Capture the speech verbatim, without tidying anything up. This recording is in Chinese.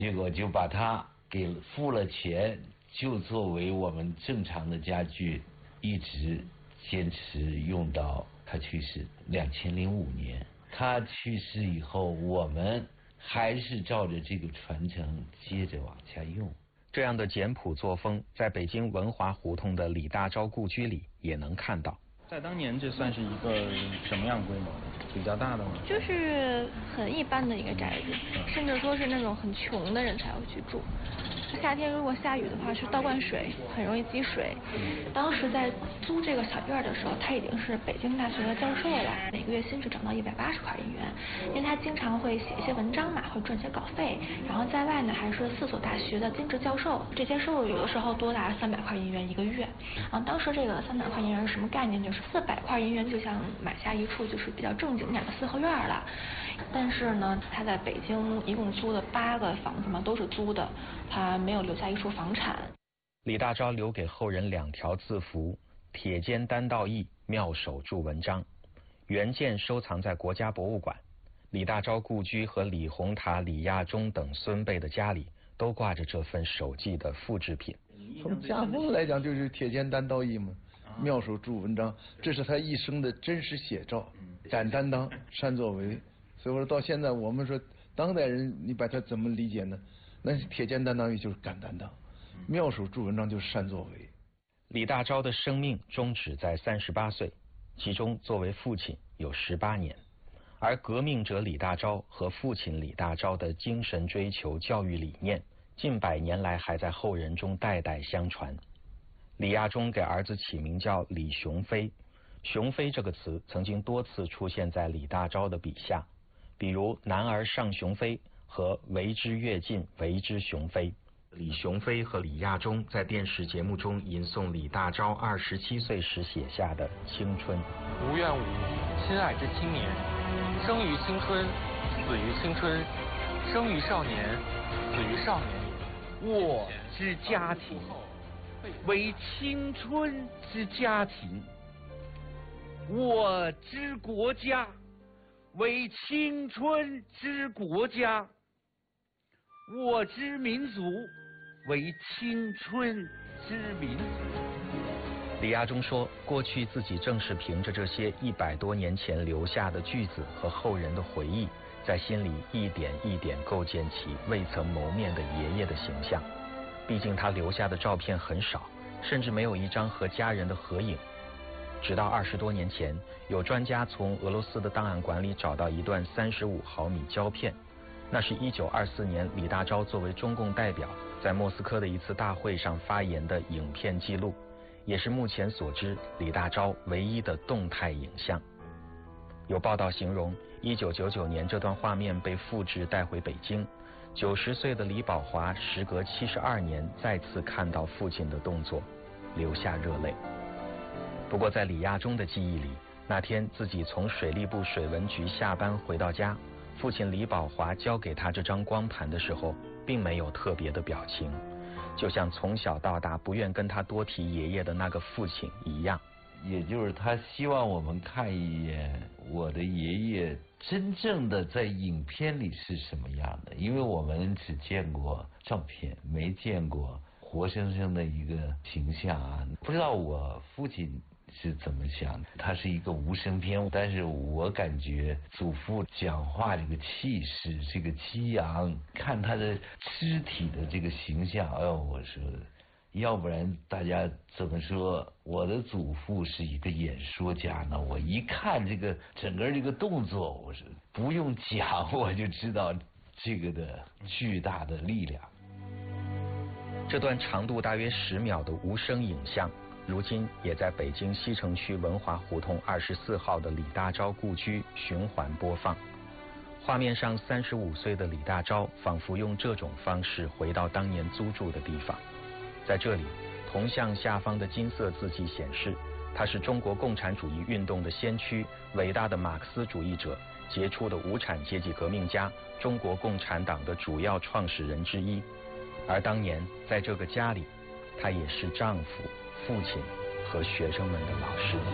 结果就把它给付了钱，就作为我们正常的家具，一直坚持用到他去世两千零五年。他去世以后，我们还是照着这个传承接着往下用。 这样的简朴作风，在北京文华胡同的李大钊故居里也能看到。 在当年，这算是一个什么样规模的？比较大的吗？ 就是很一般的一个宅子，甚至说是那种很穷的人才会去住。夏天如果下雨的话，是倒灌水，很容易积水。当时在租这个小院的时候，他已经是北京大学的教授了，每个月薪水涨到一百八十块银元，因为他经常会写一些文章嘛，会赚些稿费。然后在外呢，还是四所大学的兼职教授，这些收入有的时候多达三百块银元一个月。然后当时这个三百块银元是什么概念？就是四百块银元就像买下一处就是比较正经点的四合院了。但是呢，他在北京一共租了八个房子嘛，都是租的，他没有留下一处房产。 李大钊留给后人两条字符：铁肩担道义，妙手著文章。原件收藏在国家博物馆。李大钊故居和李洪塔、李亚中等孙辈的家里都挂着这份手记的复制品。 从家风来讲，就是铁肩担道义嘛，妙手著文章，这是他一生的真实写照。敢担当，善作为。所以说到现在，我们说当代人，你把它怎么理解呢？那铁肩担当义就是敢担当，妙手著文章就是善作为。 李大钊的生命终止在三十八岁，其中作为父亲有十八年，而革命者李大钊和父亲李大钊的精神追求、教育理念，近百年来还在后人中代代相传。李亚中给儿子起名叫李雄飞，雄飞这个词曾经多次出现在李大钊的笔下，比如男儿上雄飞和为之跃进，为之雄飞。李雄飞和李亚中在电视节目中吟诵李大钊二十七岁时写下的青春。 无怨无，亲爱之青年，生于青春，死于青春，生于少年，死于少年。 我之家庭，为青春之家庭；我之国家，为青春之国家；我之民族，为青春之民族。 李亚中说，过去自己正是凭着这些一百多年前留下的句子和后人的回忆，在心里一点一点构建起未曾谋面的爷爷的形象。毕竟他留下的照片很少，甚至没有一张和家人的合影。直到二十多年前，有专家从俄罗斯的档案馆里找到一段三十五毫米胶片，那是一九二四年李大钊作为中共代表在莫斯科的一次大会上发言的影片记录，也是目前所知李大钊唯一的动态影像。有报道形容，一九九九年这段画面被复制带回北京，九十岁的李宝华时隔七十二年再次看到父亲的动作，流下热泪。不过在李亚中的记忆里，那天自己从水利部水文局下班回到家，父亲李宝华交给他这张光盘的时候，并没有特别的表情，就像从小到大不愿跟他多提爷爷的那个父亲一样。 也就是他希望我们看一眼我的爷爷真正的在影片里是什么样的，因为我们只见过照片，没见过活生生的一个形象啊。不知道我父亲是怎么想的，他是一个无声片，但是我感觉祖父讲话这个气势，这个激昂，看他的肢体的这个形象，哎呦，我说要不然大家怎么说我的祖父是一个演说家呢？我一看这个整个这个动作，我是不用讲我就知道这个的巨大的力量。 这段长度大约十秒的无声影像，如今也在北京西城区文华胡同二十四号的李大钊故居循环播放。画面上三十五岁的李大钊仿佛用这种方式回到当年租住的地方。在这里，铜像下方的金色字迹显示，他是中国共产主义运动的先驱，伟大的马克思主义者，杰出的无产阶级革命家，中国共产党的主要创始人之一。而当年在这个家里，他也是丈夫、父亲和学生们的老师。